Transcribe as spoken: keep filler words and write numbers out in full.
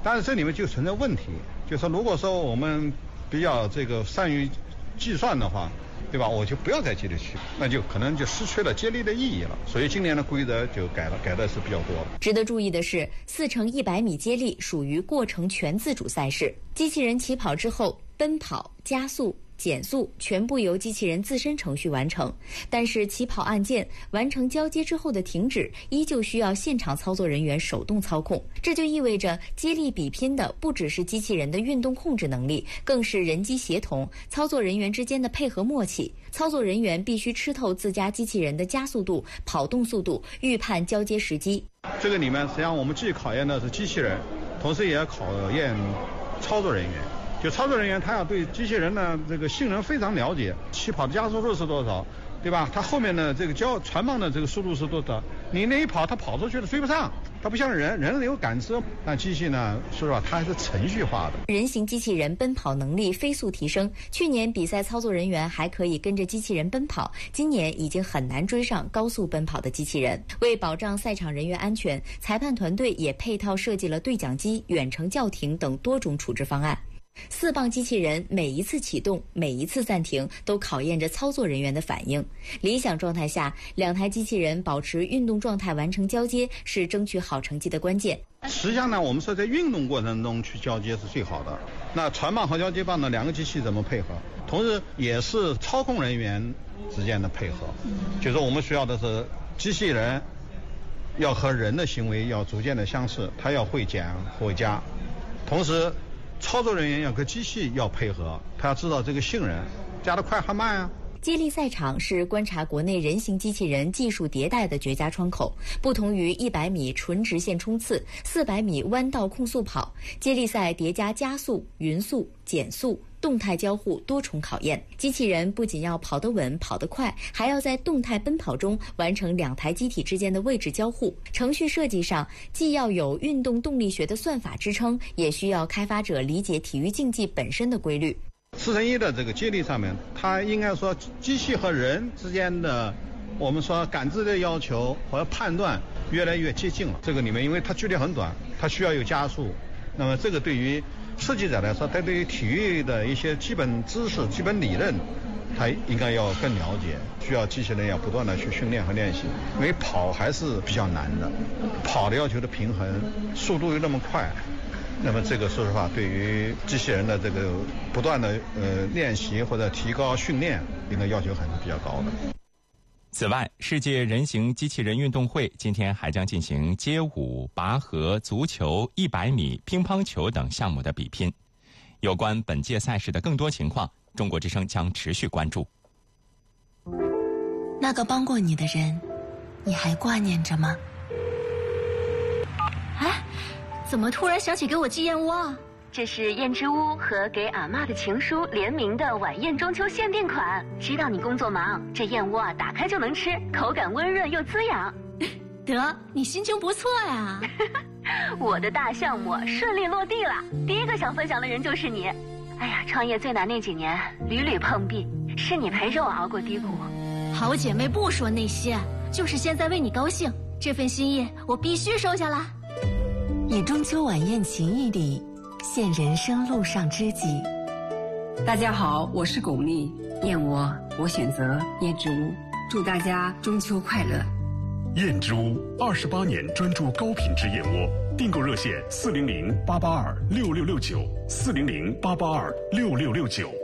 但是这里面就存在问题，就是说如果说我们比较这个善于计算的话，对吧？我就不要在接力区，那就可能就失去了接力的意义了。所以今年的规则就改了，改的是比较多的。 值得注意的是，四乘一百米接力属于过程全自主赛事，机器人起跑之后，奔跑、加速、减速全部由机器人自身程序完成，但是起跑按键完成交接之后的停止依旧需要现场操作人员手动操控。这就意味着接力比拼的不只是机器人的运动控制能力，更是人机协同、操作人员之间的配合默契。操作人员必须吃透自家机器人的加速度、跑动速度，预判交接时机。 这个里面实际上我们既考验的是机器人，同时也要考验操作人员。就操作人员他要对机器人呢这个性能非常了解，起跑的加速度是多少，对吧？他后面的这个交传放的这个速度是多少？你那一跑，他跑出去了追不上。它不像人，人有感知，但机器呢，说实话，它还是程序化的。 人形机器人奔跑能力飞速提升，去年比赛操作人员还可以跟着机器人奔跑，今年已经很难追上高速奔跑的机器人。为保障赛场人员安全，裁判团队也配套设计了对讲机、远程叫停等多种处置方案。四磅机器人每一次启动、每一次暂停都考验着操作人员的反应。理想状态下，两台机器人保持运动状态完成交接是争取好成绩的关键。 实际上呢，我们说在运动过程中去交接是最好的。那传棒和交接棒呢，两个机器怎么配合？同时也是操控人员之间的配合。就是我们需要的是机器人要和人的行为要逐渐的相似，它要会减会加，同时操作人员要跟机器要配合，他要知道这个性能加得快还慢啊。 接力赛场是观察国内人形机器人技术迭代的绝佳窗口。不同于一百米纯直线冲刺、四百米弯道控速跑，接力赛叠加加速、匀速、减速、动态交互多重考验。机器人不仅要跑得稳、跑得快，还要在动态奔跑中完成两台机体之间的位置交互。程序设计上，既要有运动动力学的算法支撑，也需要开发者理解体育竞技本身的规律。 四乘一的这个接力上面，它应该说机器和人之间的我们说感知的要求和判断越来越接近了。这个里面因为它距离很短，它需要有加速，那么这个对于设计者来说，他对于体育的一些基本知识、基本理论，他应该要更了解，需要机器人要不断的去训练和练习。因为跑还是比较难的，跑的要求的平衡，速度又那么快，那么这个说实话，对于机器人的这个不断的呃练习或者提高训练，应该要求还是比较高的。 此外，世界人形机器人运动会今天还将进行街舞、拔河、足球、一百米、乒乓球等项目的比拼。有关本届赛事的更多情况，中国之声将持续关注。 那个帮过你的人，你还挂念着吗？ 哎，怎么突然想起给我寄燕窝啊？ 这是燕之屋和给阿嬷的情书联名的晚宴中秋限定款。知道你工作忙，这燕窝啊打开就能吃，口感温润又滋养。 得，你心情不错呀。 我的大项目顺利落地了，第一个想分享的人就是你。哎呀，创业最难那几年屡屡碰壁，是你陪着我熬过低谷。 好姐妹不说那些，就是现在为你高兴，这份心意我必须收下来。 以中秋晚宴情谊礼，献人生路上知己。 大家好，我是巩俐，燕窝我选择燕之屋，祝大家中秋快乐。 燕之屋二十八年专注高品质燕窝，订购热线四零零八八二六六六九四零零八八二六六六九。